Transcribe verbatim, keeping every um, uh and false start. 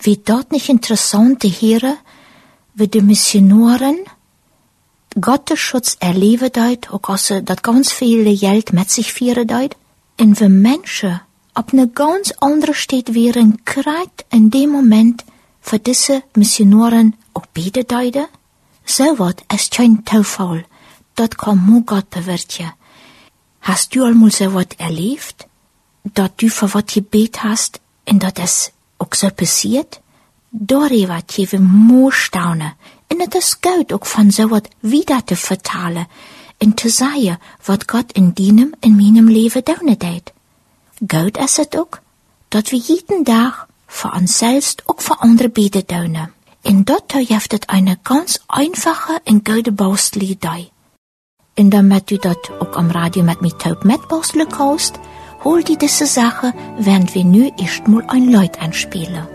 wie dort nicht interessant te heren, wie de missionaren Gottes Schutz erleben deut, ook als ze dat ganz viele Geld met zich vieren deut, en we mensen op een ganz andere steed wären, krijgt in dem Moment für diese missionaren ook beden deuten. So wat is kein Toeval, dat kan mo Gott bewirken. Hast du einmal so wat erlebt, dat du für wat gebet hast, en dat es ook so passiert? Darüber geven mo staunen. En het is goed ook van so wat wieder te vertalen en te zeggen wat Gott in dienem en meinem Leben doen deed. Goed is het ook, dat we jeden dag voor ons selbst ook voor andere beten doen. En dat heeft het eine ganz einfache en gute Baustelle dei. En damit du dat ook am Radio mit mir taub mitbaustelen kannst, hol die diese Sache, während wir nu erst mal ein Lied anspielen.